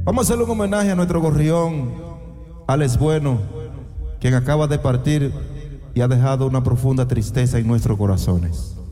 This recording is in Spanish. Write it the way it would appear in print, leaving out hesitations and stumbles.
Vamos a hacerle un homenaje a nuestro gorrión, Alex Bueno, quien acaba de partir y ha dejado una profunda tristeza en nuestros corazones.